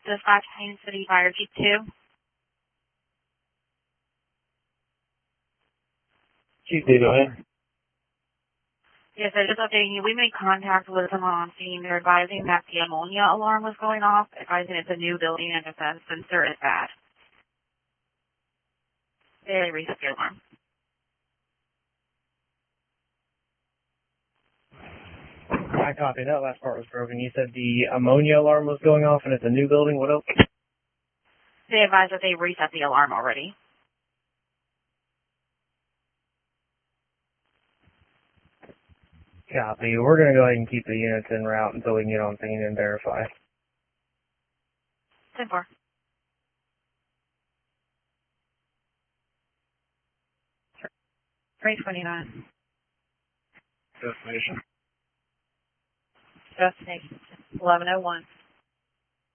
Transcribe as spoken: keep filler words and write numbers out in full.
Dispatch Haines City Fire Chief two. Chief two, go ahead. Yes, sir, just updating you. We made contact with someone on scene. They're advising that the ammonia alarm was going off, advising it's a new building and if the sensor is bad. They reset the alarm. I copy. That last part was broken. You said the ammonia alarm was going off and it's a new building. What else? They advised that they reset the alarm already. Copy. We're going to go ahead and keep the units en route until we can get on scene and verify. ten four. three twenty-nine. Destination. Destination. eleven oh one.